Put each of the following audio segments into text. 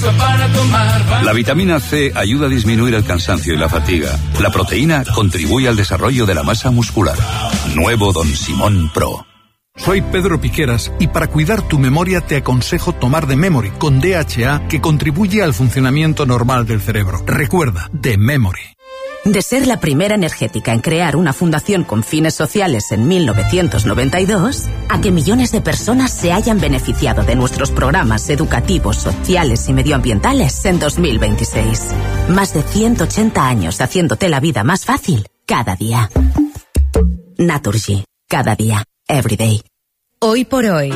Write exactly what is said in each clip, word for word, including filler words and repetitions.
para tomar. La vitamina C ayuda a disminuir el cansancio y la fatiga. La proteína contribuye al desarrollo de la masa muscular. Nuevo Don Simón Pro. Soy Pedro Piqueras y para cuidar tu memoria te aconsejo tomar The Memory con D H A, que contribuye al funcionamiento normal del cerebro. Recuerda, The Memory. De ser la primera energética en crear una fundación con fines sociales en mil novecientos noventa y dos, a que millones de personas se hayan beneficiado de nuestros programas educativos, sociales y medioambientales en dos mil veintiséis. Más de ciento ochenta años haciéndote la vida más fácil cada día. Naturgy. Cada día. Everyday. Hoy por hoy.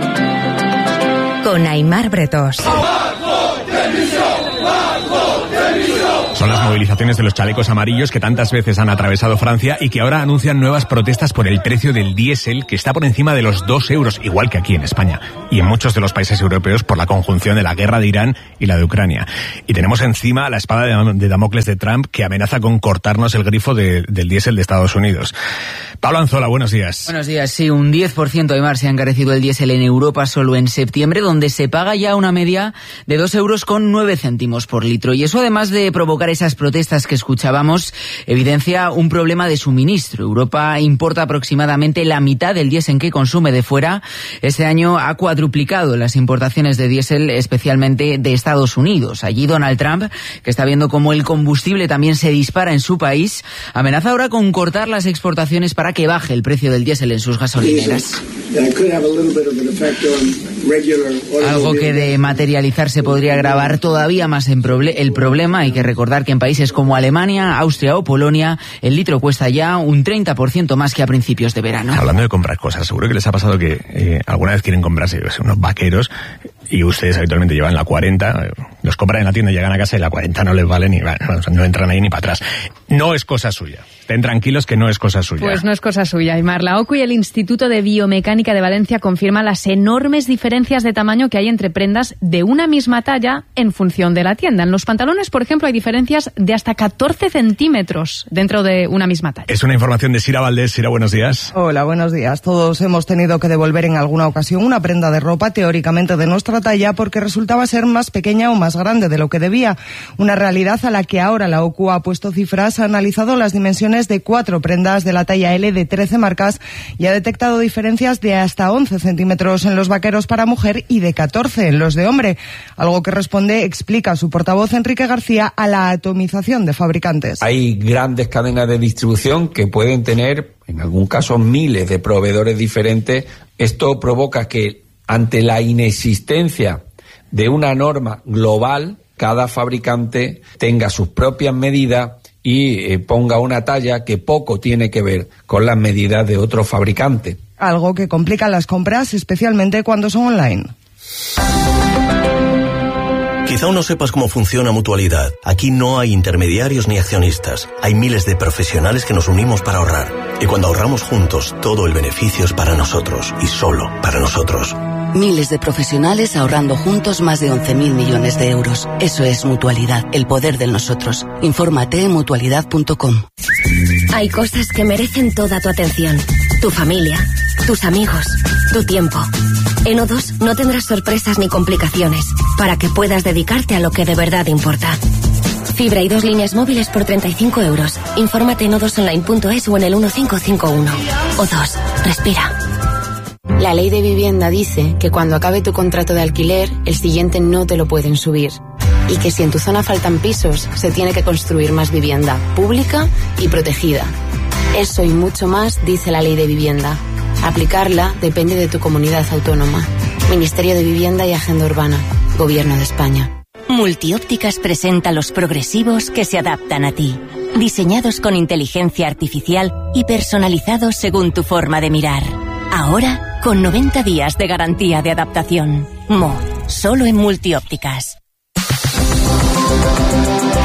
Con Aimar Bretos. Son las movilizaciones de los chalecos amarillos que tantas veces han atravesado Francia y que ahora anuncian nuevas protestas por el precio del diésel, que está por encima de los dos euros, igual que aquí en España y en muchos de los países europeos, por la conjunción de la guerra de Irán y la de Ucrania. Y tenemos encima la espada de Damocles de Trump, que amenaza con cortarnos el grifo de, del diésel de Estados Unidos. Pablo Anzola, buenos días. Buenos días. Sí, un diez por ciento, Aimar, se ha encarecido el diésel en Europa solo en septiembre, donde se paga ya una media de dos euros con nueve céntimos por litro. Y eso, además de provocar esas protestas que escuchábamos, evidencia un problema de suministro. Europa importa aproximadamente la mitad del diésel que consume de fuera. Este año ha cuadruplicado las importaciones de diésel, especialmente de Estados Unidos. Allí Donald Trump, que está viendo cómo el combustible también se dispara en su país, amenaza ahora con cortar las exportaciones para que baje el precio del diésel en sus gasolineras. Algo que de materializarse podría agravar todavía más el problema. Hay que recordar que en países como Alemania, Austria o Polonia, el litro cuesta ya un treinta por ciento más que a principios de verano. Hablando de comprar cosas, seguro que les ha pasado que eh, alguna vez quieren comprarse unos vaqueros y ustedes habitualmente llevan la cuarenta, los compran en la tienda, llegan a casa y la cuarenta no les vale ni, bueno, no entran ahí ni para atrás. No es cosa suya. Estén tranquilos que no es cosa suya. Pues no es cosa suya, Aimar. La O C U y el Instituto de Biomecánica de Valencia confirman las enormes diferencias de tamaño que hay entre prendas de una misma talla en función de la tienda. En los pantalones, por ejemplo, hay diferencias de hasta catorce centímetros dentro de una misma talla. Es una información de Sira Valdés. Sira, buenos días. Hola, buenos días. Todos hemos tenido que devolver en alguna ocasión una prenda de ropa teóricamente de nuestra talla porque resultaba ser más pequeña o más grande de lo que debía. Una realidad a la que ahora la O C U ha puesto cifras, ha analizado las dimensiones de cuatro prendas de la talla L de trece marcas y ha detectado diferencias de hasta once centímetros en los vaqueros para mujer y de catorce en los de hombre. Algo que responde, explica su portavoz Enrique García, a la atomización de fabricantes. Hay grandes cadenas de distribución que pueden tener, en algún caso, miles de proveedores diferentes. Esto provoca que, ante la inexistencia de una norma global, cada fabricante tenga sus propias medidas y eh, ponga una talla que poco tiene que ver con las medidas de otro fabricante. Algo que complica las compras, especialmente cuando son online. Quizá aún no sepas cómo funciona Mutualidad. Aquí no hay intermediarios ni accionistas. Hay miles de profesionales que nos unimos para ahorrar. Y cuando ahorramos juntos, todo el beneficio es para nosotros y solo para nosotros. Miles de profesionales ahorrando juntos más de once mil millones de euros. Eso es Mutualidad, el poder del nosotros. Infórmate en mutualidad punto com. Hay cosas que merecen toda tu atención. Tu familia, tus amigos, tu tiempo. En O dos no tendrás sorpresas ni complicaciones para que puedas dedicarte a lo que de verdad importa. Fibra y dos líneas móviles por treinta y cinco euros. Infórmate en o dos online punto es o en el uno cinco cinco uno. O dos, respira. La ley de vivienda dice que cuando acabe tu contrato de alquiler, el siguiente no te lo pueden subir. Y que si en tu zona faltan pisos, se tiene que construir más vivienda, pública y protegida. Eso y mucho más dice la ley de vivienda. Aplicarla depende de tu comunidad autónoma. Ministerio de Vivienda y Agenda Urbana. Gobierno de España. Multiópticas presenta los progresivos que se adaptan a ti. Diseñados con inteligencia artificial y personalizados según tu forma de mirar. Ahora, con noventa días de garantía de adaptación. Mo, solo en Multiópticas.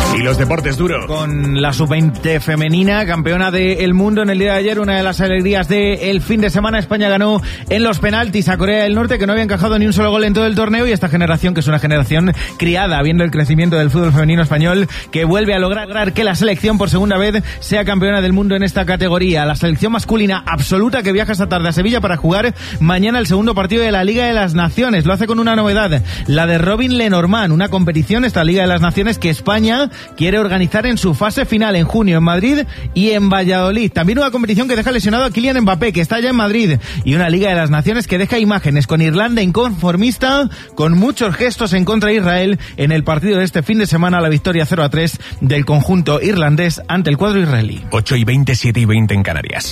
Y los deportes duros. Con la sub veinte femenina, campeona del mundo en el día de ayer, una de las alegrías del fin de semana. España ganó en los penaltis a Corea del Norte, que no había encajado ni un solo gol en todo el torneo, y esta generación, que es una generación criada viendo el crecimiento del fútbol femenino español, que vuelve a lograr que la selección por segunda vez sea campeona del mundo en esta categoría. La selección masculina absoluta, que viaja esta tarde a Sevilla para jugar mañana el segundo partido de la Liga de las Naciones. Lo hace con una novedad, la de Robin Lenormand, una competición, esta Liga de las Naciones, que España quiere organizar en su fase final en junio en Madrid y en Valladolid. También una competición que deja lesionado a Kylian Mbappé, que está ya en Madrid, y una Liga de las Naciones que deja imágenes con Irlanda inconformista, con muchos gestos en contra de Israel en el partido de este fin de semana, la victoria cero a tres del conjunto irlandés ante el cuadro israelí. ocho y veinte, siete y veinte en Canarias.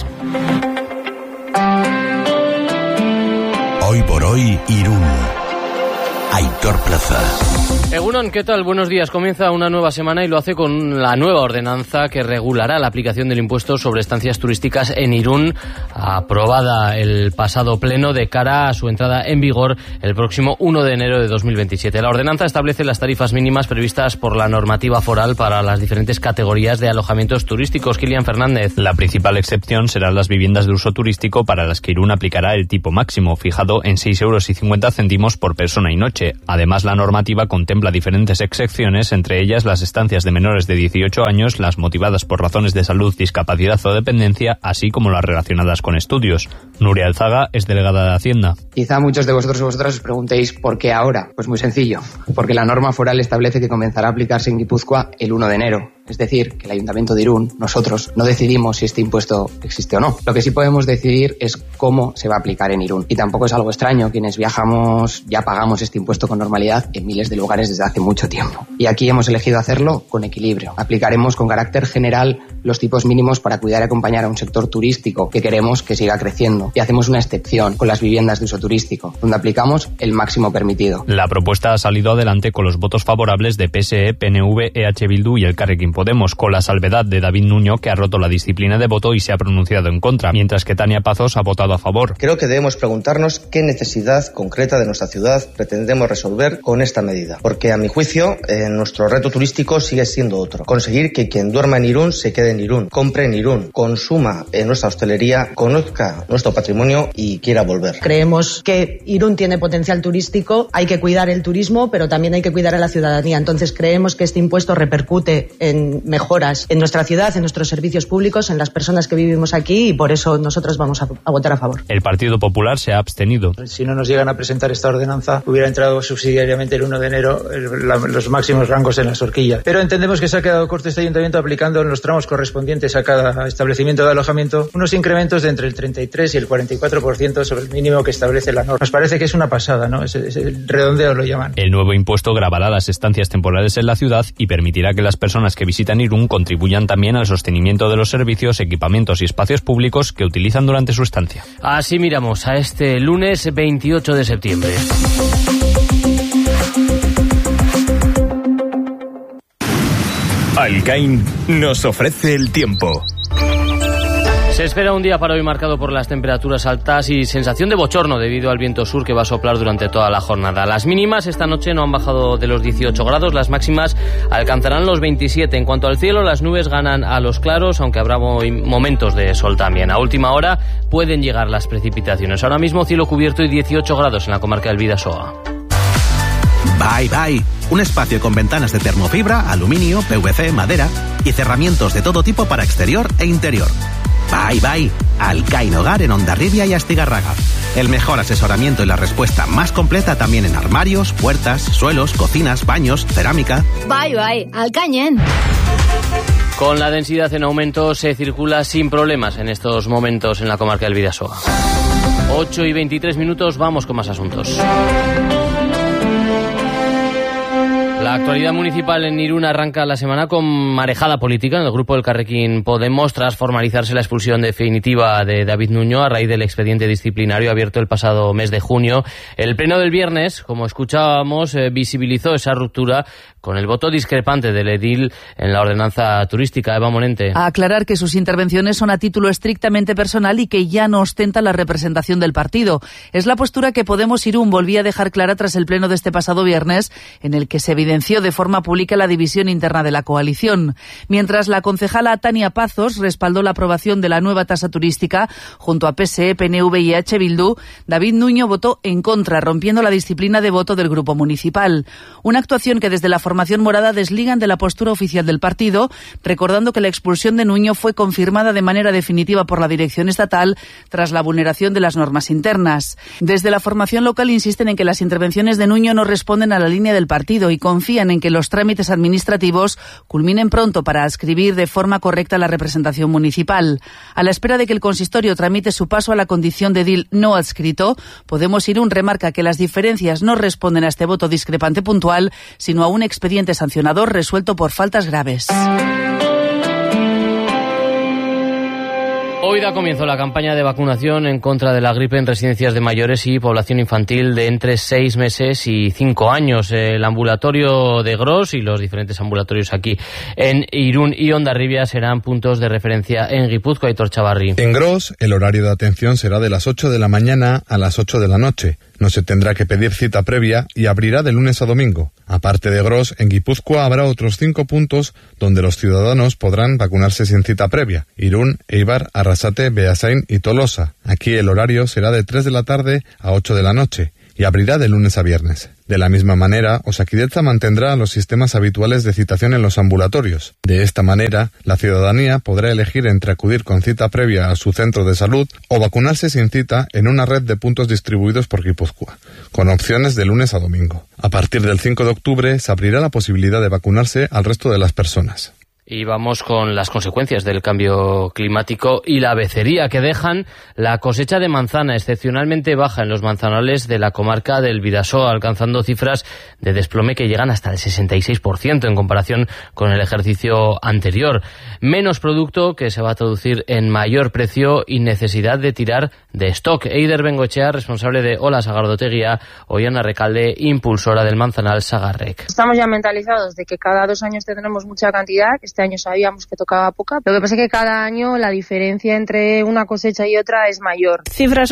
Hoy por hoy, Irún. Aitor Plaza. Egunon, ¿qué tal? Buenos días. Comienza una nueva semana y lo hace con la nueva ordenanza que regulará la aplicación del impuesto sobre estancias turísticas en Irún, aprobada el pasado pleno de cara a su entrada en vigor el próximo uno de enero de dos mil veintisiete. La ordenanza establece las tarifas mínimas previstas por la normativa foral para las diferentes categorías de alojamientos turísticos. Kilian Fernández. La principal excepción serán las viviendas de uso turístico, para las que Irún aplicará el tipo máximo, fijado en seis euros y cincuenta céntimos por persona y noche. Además, la normativa contempla diferentes excepciones, entre ellas las estancias de menores de dieciocho años, las motivadas por razones de salud, discapacidad o dependencia, así como las relacionadas con estudios. Nuria Alzaga es delegada de Hacienda. Quizá muchos de vosotros y vosotras os preguntéis ¿por qué ahora? Pues muy sencillo, porque la norma foral establece que comenzará a aplicarse en Guipúzcoa el uno de enero. Es decir, que el Ayuntamiento de Irún, nosotros, no decidimos si este impuesto existe o no. Lo que sí podemos decidir es cómo se va a aplicar en Irún. Y tampoco es algo extraño, quienes viajamos ya pagamos este impuesto con normalidad en miles de lugares desde hace mucho tiempo. Y aquí hemos elegido hacerlo con equilibrio. Aplicaremos con carácter general los tipos mínimos para cuidar y acompañar a un sector turístico que queremos que siga creciendo. Y hacemos una excepción con las viviendas de uso turístico, donde aplicamos el máximo permitido. La propuesta ha salido adelante con los votos favorables de P S E, P N V, E H Bildu y Elkarrekin Podemos, con la salvedad de David Nuño, que ha roto la disciplina de voto y se ha pronunciado en contra, mientras que Tania Pazos ha votado a favor. Creo que debemos preguntarnos qué necesidad concreta de nuestra ciudad pretendemos resolver con esta medida, porque a mi juicio eh, nuestro reto turístico sigue siendo otro: conseguir que quien duerma en Irún se quede en Irún, compre en Irún, consuma en nuestra hostelería, conozca nuestro patrimonio y quiera volver. Creemos que Irún tiene potencial turístico, hay que cuidar el turismo, pero también hay que cuidar a la ciudadanía. Entonces creemos que este impuesto repercute en mejoras en nuestra ciudad, en nuestros servicios públicos, en las personas que vivimos aquí, y por eso nosotros vamos a, a votar a favor. El Partido Popular se ha abstenido. Si no nos llegan a presentar esta ordenanza, hubiera entrado subsidiariamente el uno de enero el, la, los máximos rangos en las horquillas. Pero entendemos que se ha quedado corto este ayuntamiento aplicando en los tramos correspondientes a cada establecimiento de alojamiento unos incrementos de entre el treinta y tres y el cuarenta y cuatro por ciento sobre el mínimo que establece la norma. Nos parece que es una pasada, ¿no? Es, es el redondeo lo llaman. El nuevo impuesto gravará las estancias temporales en la ciudad y permitirá que las personas que visitan Irún contribuyan también al sostenimiento de los servicios, equipamientos y espacios públicos que utilizan durante su estancia. Así miramos a este lunes veintiocho de septiembre. Alcain nos ofrece el tiempo. Se espera un día para hoy marcado por las temperaturas altas y sensación de bochorno debido al viento sur que va a soplar durante toda la jornada. Las mínimas esta noche no han bajado de los dieciocho grados, las máximas alcanzarán los veintisiete. En cuanto al cielo, las nubes ganan a los claros, aunque habrá momentos de sol también. A última hora pueden llegar las precipitaciones. Ahora mismo cielo cubierto y dieciocho grados en la comarca del Bidasoa. Bye Bye, un espacio con ventanas de termofibra, aluminio, P V C, madera y cerramientos de todo tipo para exterior e interior. Bye Bye, Alcain Hogar en Hondarribia y Astigarraga. El mejor asesoramiento y la respuesta más completa también en armarios, puertas, suelos, cocinas, baños, cerámica. Bye Bye, Alcañen. Con la densidad en aumento se circula sin problemas en estos momentos en la comarca del Bidasoa. ocho y veintitrés minutos, vamos con más asuntos. La actualidad municipal en Irún arranca la semana con marejada política en el grupo del Elkarrekin Podemos tras formalizarse la expulsión definitiva de David Nuño a raíz del expediente disciplinario abierto el pasado mes de junio. El pleno del viernes, como escuchábamos, eh, visibilizó esa ruptura con el voto discrepante del edil en la ordenanza turística. Eva Monente. A aclarar que sus intervenciones son a título estrictamente personal y que ya no ostenta la representación del partido. Es la postura que Podemos Irún volvía a dejar clara tras el pleno de este pasado viernes, en el que se evidenció evidenció de forma pública la división interna de la coalición. Mientras la concejala Tania Pazos respaldó la aprobación de la nueva tasa turística junto a P S E, P N V y H Bildu, David Nuño votó en contra, rompiendo la disciplina de voto del grupo municipal. Una actuación que desde la formación morada desligan de la postura oficial del partido, recordando que la expulsión de Nuño fue confirmada de manera definitiva por la dirección estatal tras la vulneración de las normas internas. Desde la formación local insisten en que las intervenciones de Nuño no responden a la línea del partido y confían en que los trámites administrativos culminen pronto para adscribir de forma correcta la representación municipal. A la espera de que el consistorio tramite su paso a la condición de edil no adscrito, Podemos Irún remarca que las diferencias no responden a este voto discrepante puntual, sino a un expediente sancionador resuelto por faltas graves. Hoy da comienzo la campaña de vacunación en contra de la gripe en residencias de mayores y población infantil de entre seis meses y cinco años. El ambulatorio de Gros y los diferentes ambulatorios aquí en Irún y Hondarribia serán puntos de referencia en Guipúzcoa y Torchavarri. En Gros, el horario de atención será de las ocho de la mañana a las ocho de la noche. No se tendrá que pedir cita previa y abrirá de lunes a domingo. Aparte de Gros, en Guipúzcoa habrá otros cinco puntos donde los ciudadanos podrán vacunarse sin cita previa: Irún, Eibar, Arrasate, Beasain y Tolosa. Aquí el horario será de tres de la tarde a ocho de la noche y abrirá de lunes a viernes. De la misma manera, Osakidetza mantendrá los sistemas habituales de citación en los ambulatorios. De esta manera, la ciudadanía podrá elegir entre acudir con cita previa a su centro de salud o vacunarse sin cita en una red de puntos distribuidos por Guipúzcoa, con opciones de lunes a domingo. A partir del cinco de octubre se abrirá la posibilidad de vacunarse al resto de las personas. Y vamos con las consecuencias del cambio climático y la becería que dejan la cosecha de manzana excepcionalmente baja en los manzanales de la comarca del Bidasoa, alcanzando cifras de desplome que llegan hasta el sesenta y seis por ciento en comparación con el ejercicio anterior. Menos producto que se va a traducir en mayor precio y necesidad de tirar de stock. Eider Bengoechea, responsable de Ola Sagardotegia, Ollana Recalde, impulsora del manzanal Sagarrec. Estamos ya mentalizados de que cada dos años tendremos mucha cantidad. Este año sabíamos que tocaba poca. Lo que pasa es que cada año la diferencia entre una cosecha y otra es mayor. Cifras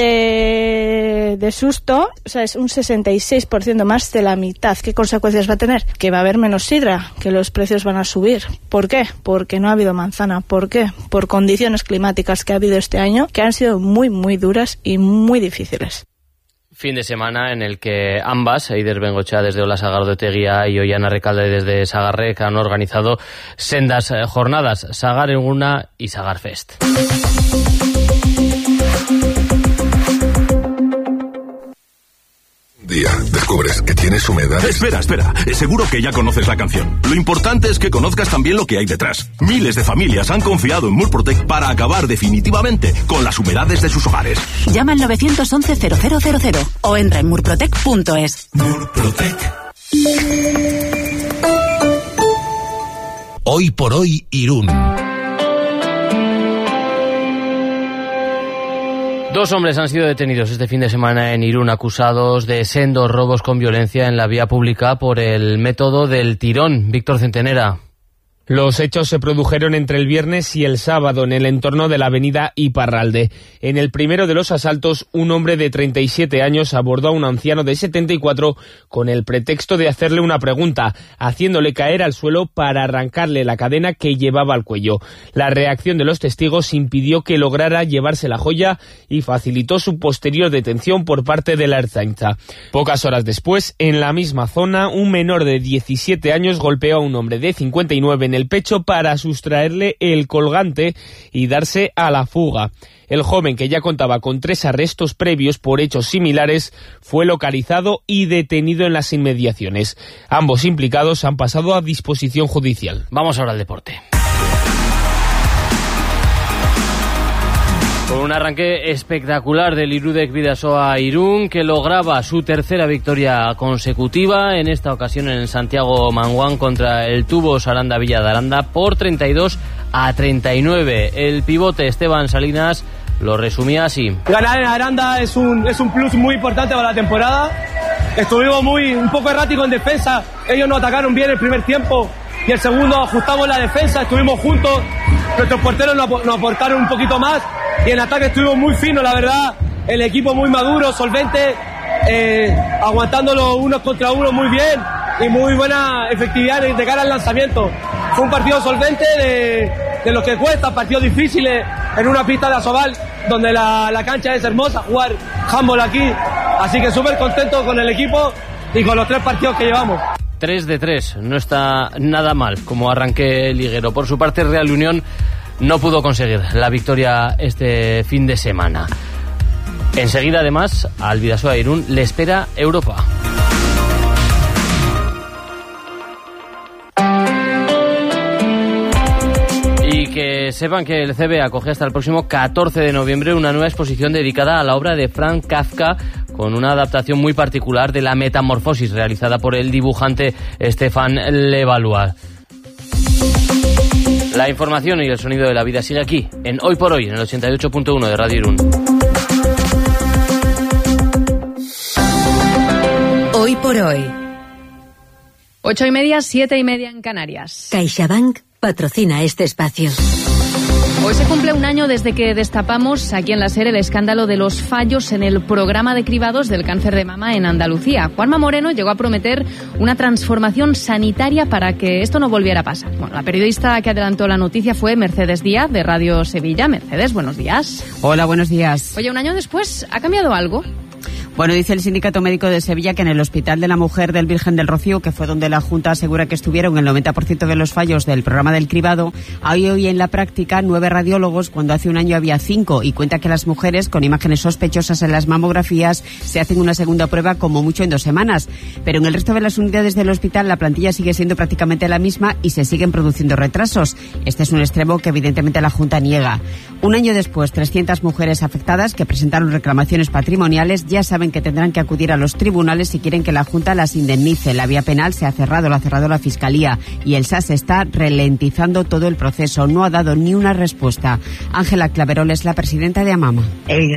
bastante de susto. O sea, es un sesenta y seis por ciento más de la mitad. ¿Qué consecuencias va a tener? Que va a haber menos sidra, que los precios van a subir. ¿Por qué? Porque no ha habido manzana. ¿Por qué? Por condiciones climáticas que ha habido este año, que han sido muy, muy duras y muy difíciles. Fin de semana en el que ambas, Eider Bengoechea desde Ola Sagardotegia y Ollana Recalde desde Sagarrec, han organizado sendas jornadas, Sagar Eguna y Sagar Fest. Día, descubres que tienes humedad. Espera, espera. Seguro que ya conoces la canción. Lo importante es que conozcas también lo que hay detrás. Miles de familias han confiado en Murprotec para acabar definitivamente con las humedades de sus hogares. Llama al nueve once cero cero cero cero o entra en murprotec punto es. Murprotec. Hoy por hoy, Irún. Dos hombres han sido detenidos este fin de semana en Irún, acusados de sendos robos con violencia en la vía pública por el método del tirón. Víctor Centenera. Los hechos se produjeron entre el viernes y el sábado en el entorno de la avenida Iparralde. En el primero de los asaltos, un hombre de treinta y siete años abordó a un anciano de setenta y cuatro con el pretexto de hacerle una pregunta, haciéndole caer al suelo para arrancarle la cadena que llevaba al cuello. La reacción de los testigos impidió que lograra llevarse la joya y facilitó su posterior detención por parte de la Ertzaintza. Pocas horas después, en la misma zona, un menor de diecisiete años golpeó a un hombre de cincuenta y nueve en el pecho para sustraerle el colgante y darse a la fuga. El joven, que ya contaba con tres arrestos previos por hechos similares, fue localizado y detenido en las inmediaciones. Ambos implicados han pasado a disposición judicial. Vamos ahora al deporte. Con un arranque espectacular del Irudek Bidasoa Irún, que lograba su tercera victoria consecutiva, en esta ocasión en Santiago Manguán contra el Tubos Aranda Villa de Aranda por treinta y dos a treinta y nueve. El pivote Esteban Salinas lo resumía así. Ganar en Aranda es un, es un plus muy importante para la temporada. Estuvimos muy un poco erráticos en defensa, ellos nos atacaron bien el primer tiempo y el segundo ajustamos la defensa, estuvimos juntos, nuestros porteros nos, nos aportaron un poquito más y en ataque estuvimos muy finos, la verdad, el equipo muy maduro, solvente, eh, aguantándolo unos contra unos muy bien y muy buena efectividad de, de cara al lanzamiento. Fue un partido solvente de, de los que cuesta, partidos difíciles en una pista de Asobal, donde la, la cancha es hermosa, jugar handball aquí. Así que súper contento con el equipo y con los tres partidos que llevamos. tres de tres, no está nada mal como arranque liguero. Por su parte, Real Unión no pudo conseguir la victoria este fin de semana. Enseguida, además, al Bidasoa Irún le espera Europa. Y que sepan que el C B acoge hasta el próximo catorce de noviembre una nueva exposición dedicada a la obra de Franz Kafka, con una adaptación muy particular de la Metamorfosis realizada por el dibujante Stefan Levallois. La información y el sonido de la vida sigue aquí, en Hoy por Hoy, en el ochenta y ocho punto uno de Radio Irún. Hoy por Hoy. Ocho y media, siete y media en Canarias. CaixaBank patrocina este espacio. Hoy se cumple un año desde que destapamos aquí en la SER el escándalo de los fallos en el programa de cribados del cáncer de mama en Andalucía. Juanma Moreno llegó a prometer una transformación sanitaria para que esto no volviera a pasar. Bueno, la periodista que adelantó la noticia fue Mercedes Díaz, de Radio Sevilla. Mercedes, buenos días. Hola, buenos días. Oye, un año después, ¿ha cambiado algo? Bueno, dice el Sindicato Médico de Sevilla que en el Hospital de la Mujer del Virgen del Rocío, que fue donde la Junta asegura que estuvieron el noventa por ciento de los fallos del programa del cribado, hay hoy en la práctica nueve radiólogos cuando hace un año había cinco, y cuenta que las mujeres con imágenes sospechosas en las mamografías se hacen una segunda prueba como mucho en dos semanas. Pero en el resto de las unidades del hospital la plantilla sigue siendo prácticamente la misma y se siguen produciendo retrasos. Este es un extremo que evidentemente la Junta niega. Un año después, trescientas mujeres afectadas que presentaron reclamaciones patrimoniales ya saben que tendrán que acudir a los tribunales si quieren que la Junta las indemnice. La vía penal se ha cerrado, la ha cerrado la Fiscalía, y el S A S está ralentizando todo el proceso. No ha dado ni una respuesta. Ángela Claverol es la presidenta de AMAMA.